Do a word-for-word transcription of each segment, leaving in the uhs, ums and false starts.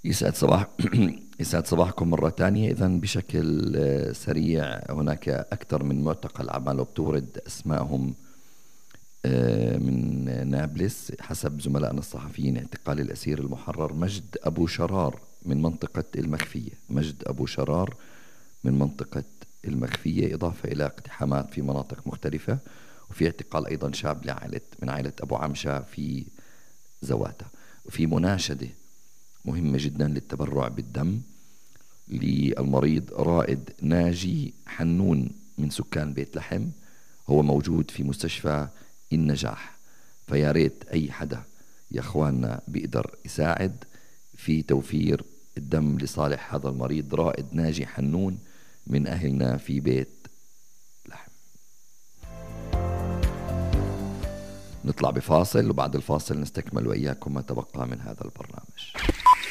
يسعد صباح يسعد صباحكم مرة تانية. إذن بشكل سريع، هناك أكثر من معتقل عملوا بتورد أسمائهم من نابلس حسب زملائنا الصحفيين. اعتقال الأسير المحرر مجد أبو شرار من منطقة المخفية مجد أبو شرار من منطقة المخفية، إضافة إلى اقتحامات في مناطق مختلفة. وفي اعتقال أيضا شاب لعائلة من عائلة أبو عمشة في زواتا. وفي مناشدة مهمة جدا للتبرع بالدم للمريض رائد ناجي حنون من سكان بيت لحم، هو موجود في مستشفى النجاح. فيا ريت أي حدا يا أخواننا بيقدر يساعد في توفير الدم لصالح هذا المريض رائد ناجي حنون من أهلنا في بيت لحم. نطلع بفاصل، وبعد الفاصل نستكمل وإياكم ما تبقى من هذا البرنامج.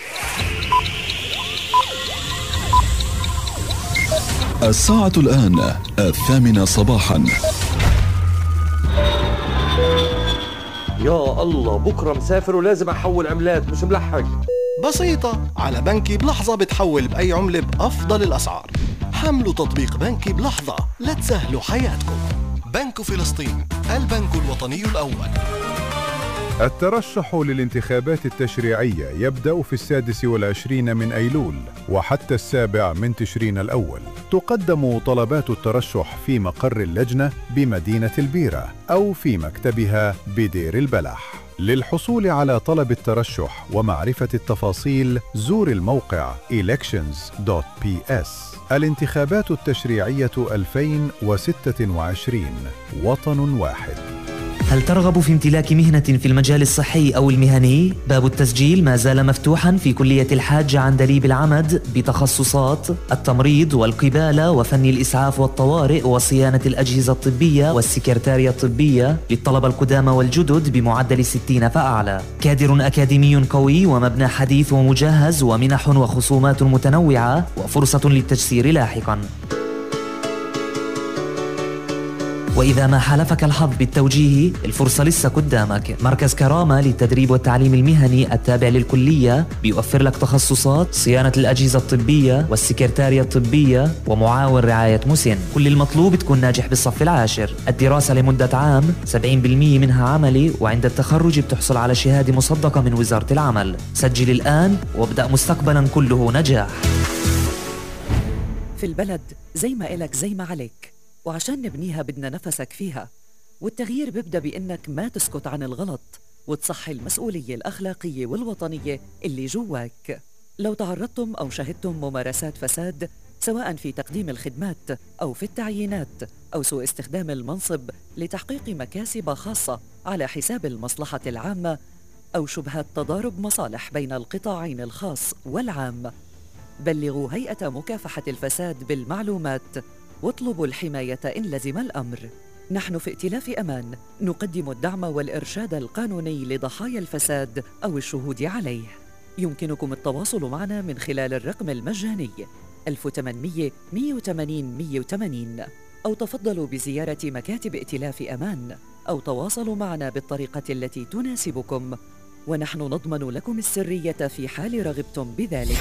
الساعة الآن الثامنة صباحا. يا الله، بكرة مسافر ولازم أحول عملات، مش ملحق. بسيطة، على بنكي بلحظة بتحول بأي عملة بأفضل الأسعار. حملوا تطبيق بنكي بلحظة لتسهلوا حياتكم. بنك فلسطين، البنك الوطني الأول. الترشح للانتخابات التشريعية يبدأ في السادس والعشرين من أيلول وحتى السابع من تشرين الأول. تقدم طلبات الترشح في مقر اللجنة بمدينة البيرة أو في مكتبها بدير البلح. للحصول على طلب الترشح ومعرفة التفاصيل زور الموقع إلكشنز دوت بي إس. الانتخابات التشريعية ألفين وستة وعشرين، وطن واحد. هل ترغب في امتلاك مهنة في المجال الصحي أو المهني؟ باب التسجيل ما زال مفتوحا في كلية الحاج عندليب العمد بتخصصات التمريض والقبالة وفن الإسعاف والطوارئ وصيانة الأجهزة الطبية والسكرتارية الطبية للطلبة القدامى والجدد بمعدل ستين فأعلى. كادر أكاديمي قوي ومبنى حديث ومجهز ومنح وخصومات متنوعة وفرصة للتجسير لاحقا. وإذا ما حالفك الحظ بالتوجيه، الفرصة لسه قدامك. مركز كرامة للتدريب والتعليم المهني التابع للكلية بيوفر لك تخصصات صيانة الأجهزة الطبية والسكرتارية الطبية ومعاون رعاية مسن. كل المطلوب تكون ناجح بالصف العاشر. الدراسة لمدة عام، سبعين بالمئة منها عملي، وعند التخرج بتحصل على شهادة مصدقة من وزارة العمل. سجل الآن وابدأ مستقبلا كله نجاح. في البلد زي ما إلك زي ما عليك، وعشان نبنيها بدنا نفسك فيها. والتغيير بيبدأ بإنك ما تسكت عن الغلط وتصحي المسؤولية الأخلاقية والوطنية اللي جواك. لو تعرضتم أو شهدتم ممارسات فساد سواء في تقديم الخدمات أو في التعيينات أو سوء استخدام المنصب لتحقيق مكاسب خاصة على حساب المصلحة العامة أو شبهات تضارب مصالح بين القطاعين الخاص والعام، بلغوا هيئة مكافحة الفساد بالمعلومات واطلبوا الحماية إن لزم الأمر. نحن في ائتلاف أمان نقدم الدعم والإرشاد القانوني لضحايا الفساد أو الشهود عليه. يمكنكم التواصل معنا من خلال الرقم المجاني ألف وثمانمئة مئة وثمانين مئة وثمانين، أو تفضلوا بزيارة مكاتب ائتلاف أمان، أو تواصلوا معنا بالطريقة التي تناسبكم، ونحن نضمن لكم السرية في حال رغبتم بذلك.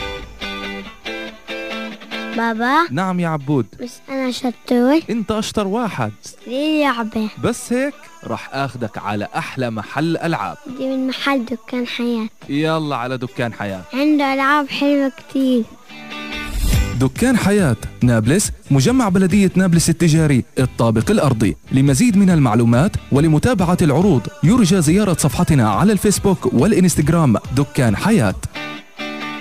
بابا. نعم يا عبود. بس أنا شطور. أنت أشطر واحد. اشتري لعبة. بس هيك رح أخدك على أحلى محل ألعاب. دي من محل دكان حياة. يلا على دكان حياة، عنده ألعاب حلوة كتير. دكان حياة نابلس، مجمع بلدية نابلس التجاري الطابق الأرضي. لمزيد من المعلومات ولمتابعة العروض يرجى زيارة صفحتنا على الفيسبوك والإنستغرام دكان حياة.